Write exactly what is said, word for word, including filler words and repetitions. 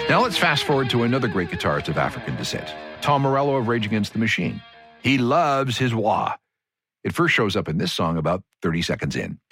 Now let's fast forward to another great guitarist of African descent, Tom Morello of Rage Against the Machine. He loves his wah. It first shows up in this song about thirty seconds in.